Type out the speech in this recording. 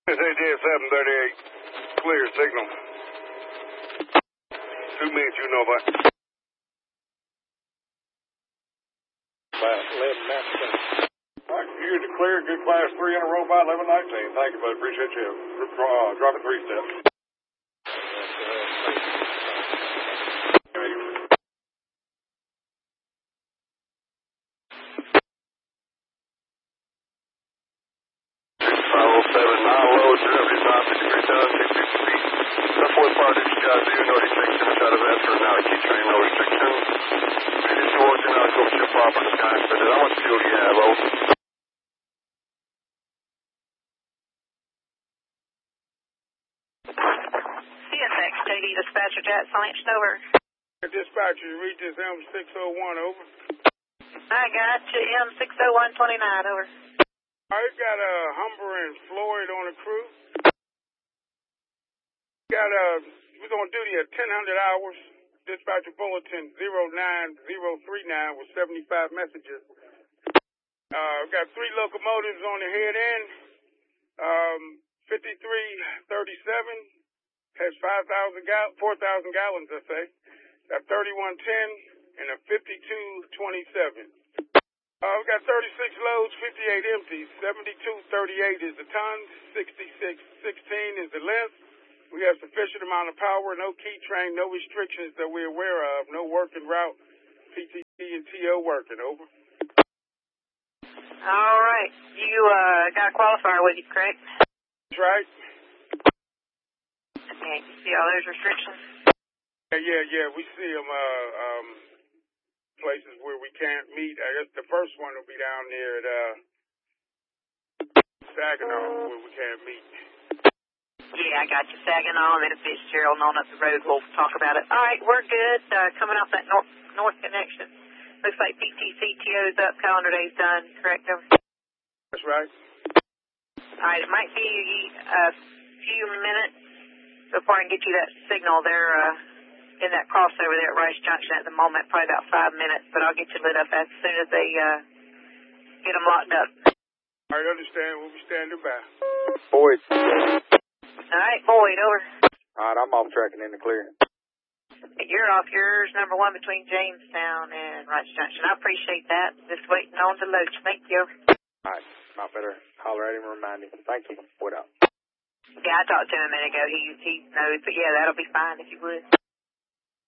AJ 738, clear signal. 2 minutes, you know about. Class 11, Mexican. All right, you're declared good class 3 in a row by 1119. Thank you, bud. Appreciate you. Dropping 3 steps. CSX, JD Dispatcher, Jet, Science, over. Dispatcher, you read this M601, over. I got you, M60129, over. I got a Humber and Floyd on the crew. We're going to duty at 1000 hours. Dispatcher bulletin 09039 with 75 messages. We've got 3 locomotives on the head end. 5337 has 4,000 gallons, I say. Got 3110 and a 5227. We've got 36 loads, 58 empties. 7238 is the tons, 6616 is the length. We have sufficient amount of power, no key train, no restrictions that we're aware of, no working route, PTC and TO working, over. All right. You got a qualifier with you, correct? That's right. Okay, you see all those restrictions? Yeah, we see them, places where we can't meet. I guess the first one will be down there at, Saginaw, where we can't meet. Yeah, I got you. Saginaw and then at Fitzgerald and on up the road. We'll talk about it. All right, we're good. Coming off that north connection. Looks like PTC TO's up. Calendar day's done. Correct, over? That's right. All right, it might be a few minutes before I can get you that signal there in that crossover there at Rice Junction at the moment. Probably about 5 minutes, but I'll get you lit up as soon as they get them locked up. All right, understand. We'll be standing by. Boyd. All right, Boyd, over. All right, I'm off tracking in the clear. You're off yours, number 1 between Jamestown and Rice Junction. I appreciate that. Just waiting on to load you. Thank you. All right, I better holler at him and remind him. Thank you. What up? Yeah, I talked to him a minute ago. He knows, but yeah, that'll be fine if you would.